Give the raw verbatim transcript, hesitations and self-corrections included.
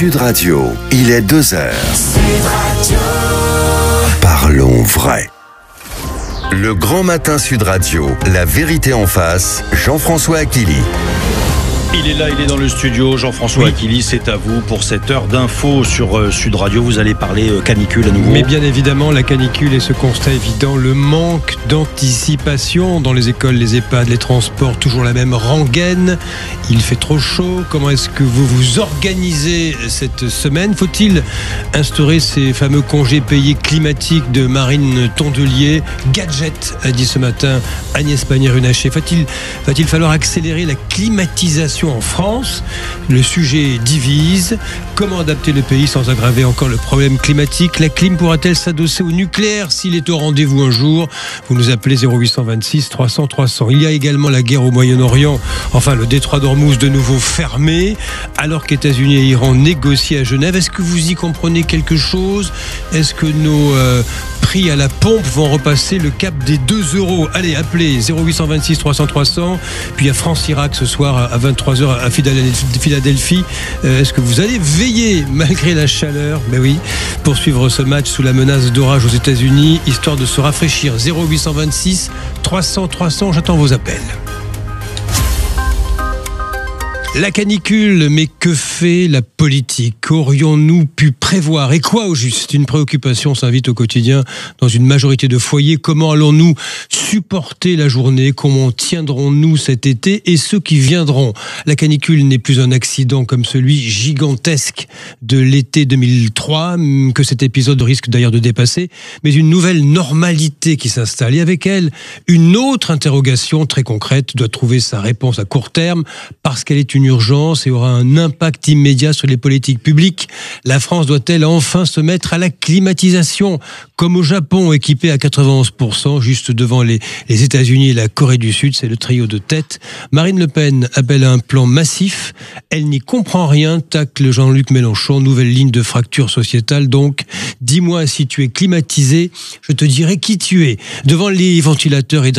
Sud Radio, il est deux heures. Parlons vrai. Le grand matin Sud Radio, la vérité en face, Jean-François Akili. Il est là, il est dans le studio. Jean-François oui. Akili, c'est à vous pour cette heure d'infos sur euh, Sud Radio. Vous allez parler euh, canicule à nouveau. Mais bien évidemment, la canicule et ce constat évident, le manque d'anticipation dans les écoles, les EHPAD, les transports, toujours la même rengaine. Il fait trop chaud. Comment est-ce que vous vous organisez cette semaine ? Faut-il instaurer ces fameux congés payés climatiques de Marine Tondelier ? Gadget, a dit ce matin Agnès Pannier-Runacher. Va-t-il, va-t-il falloir accélérer la climatisation en France? Le sujet divise. Comment adapter le pays sans aggraver encore le problème climatique? La clim pourra-t-elle s'adosser au nucléaire s'il est au rendez-vous un jour? Vous nous appelez zéro huit cent vingt-six trois cents trois cents. Il y a également la guerre au Moyen-Orient. Enfin, le détroit d'Ormuz de nouveau fermé, alors qu'États-Unis et Iran négocient à Genève. Est-ce que vous y comprenez quelque chose? Est-ce que nos euh, prix à la pompe vont repasser le cap des deux euros? Allez, appelez zéro huit cent vingt-six trois cents trois cents. Puis il y a France-Irak ce soir à vingt-trois heures à Philadelphie. Euh, est-ce que vous allez veiller malgré la chaleur? Ben oui, pour suivre ce match sous la menace d'orage aux États-Unis, histoire de se rafraîchir. zéro huit cent vingt-six trois cents trois cents, j'attends vos appels. La canicule, mais que fait la politique? Qu'aurions-nous pu prévoir? Et quoi au juste? Une préoccupation s'invite au quotidien dans une majorité de foyers. Comment allons-nous supporter la journée? Comment tiendrons-nous cet été et ceux qui viendront? La canicule n'est plus un accident comme celui gigantesque de l'été deux mille trois, que cet épisode risque d'ailleurs de dépasser, mais une nouvelle normalité qui s'installe. Et avec elle, une autre interrogation très concrète doit trouver sa réponse à court terme, parce qu'elle est une urgence et aura un impact immédiat sur les politiques publiques. La France doit-elle enfin se mettre à la climatisation, comme au Japon, équipé à quatre-vingt-onze pour cent, juste devant les, les États-Unis et la Corée du Sud? C'est le trio de tête. Marine Le Pen appelle à un plan massif. Elle n'y comprend rien, tacle Jean-Luc Mélenchon. Nouvelle ligne de fracture sociétale. Donc, dis-moi si tu es climatisé, je te dirai qui tu es. Devant les ventilateurs et